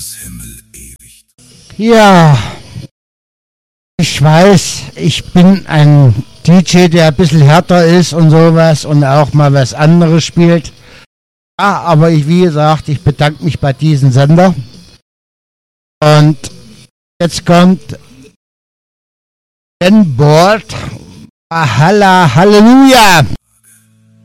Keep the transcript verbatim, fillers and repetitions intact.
Ja, ich weiß, ich bin ein D J, der ein bisschen härter ist und sowas und auch mal was anderes spielt. Ja, aber ich, wie gesagt, ich bedanke mich bei diesem Sender. Und jetzt kommt Ben Board. Halla, Halleluja!